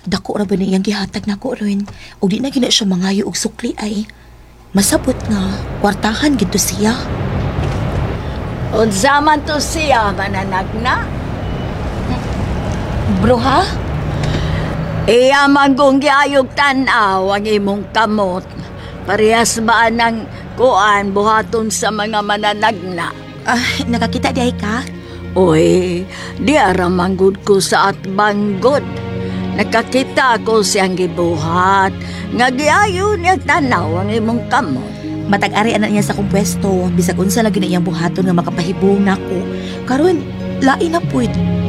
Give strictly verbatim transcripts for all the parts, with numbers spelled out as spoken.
Dako ra ba niyang gihatag nako ron? O di na gina siya mangayo og sukli ay. Masabot nga, kwartahan gito siya. Unsa man to siya, mananagna? Bro ha? Iya man kung giayog tanaw ang imong kamot. Parehas ba ng kuan buhaton sa mga mananagna? Ah, nakakita di ay ka? Uy, di aramanggod ko sa atbanggod. Nakakita ko siyang gibuhat. Nga giayo niya tanaw ang imong kamot. Matag-ari anak niya sa kong pwesto. Bisag unsa lagi na iyang buhaton nga makapahibong nako. Karon, lain na pud.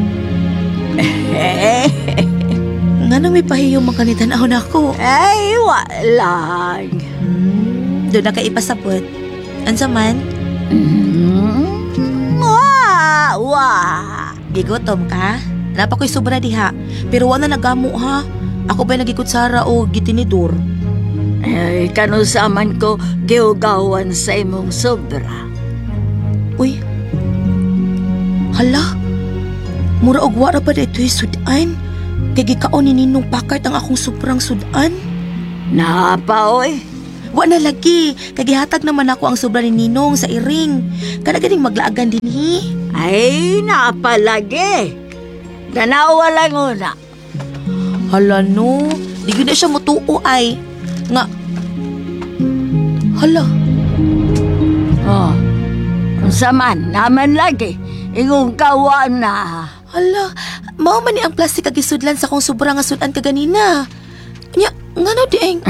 Nga na may pahiyong makanitan-aw nako. Ay, walang. Hmm, doon na ka ipasabot. Ansa man? Mm, wah, wah. Gigotom ka? Napa ko'y sobra diha. Pero wala nagamo ha. Ako ba'y nagikutsara o gitinidor? Ay, kanusaman ko giugawan sa imong sobra. Uy. Hala. Mura og wara pa dito'y sudan. Kay gikaon ni Ninong Pakart ang akong sobrang sudan. Napa, oy. Wa na lagi. Kay gihatag naman ako ang sobra ni Ninong sa iring. Kana ganing maglaagan din hi. Ay, napa lagi. Tanawa lang una. Hala no. Di gyud na siya mutuo ay. Nga. Hala. Oh, unsa man, naman lagi. Ingong kawa na. Hala. Mao man ni ang plastic kag gisudlan sa kong sobra nga sudan kaganina. Nya, ngano di ay?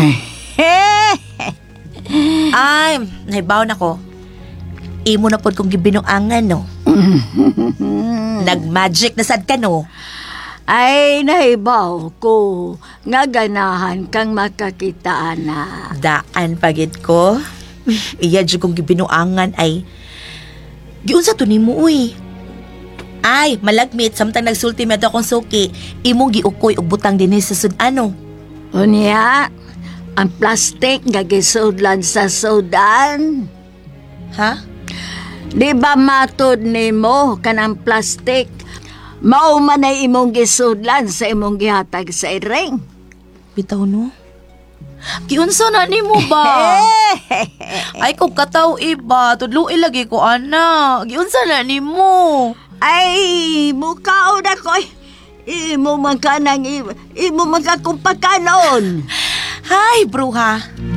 Ay, nahibaw na ko. Imo na pod kong gibinuangan no. Nag-magic na sad ka no. Ay, nahibaw ko. Nga ganahan kang makakita na. Daan pagit ko. Iya dyan kong gibinuangan ay. Giunsa to nimo uy. Ay, malagmit samtang nagsulti meto akong suki. Imong giukoy og butang dinhi sa sudano. Unya, ang plastic nga gisudlan sa sudan. Ha? Di ba matod nimo kanang plastic? Mao man ay imong gisudlan sa imong gihatag sa iring. Bitaw no? Giunsa na nimo ba? Ay kung kataw iba, tudluin lagi ko ana. Giunsa na nimo? Ay, mukhaon ako. Imo man ka nang imo man ka kung pagkanon. Hay, bruha.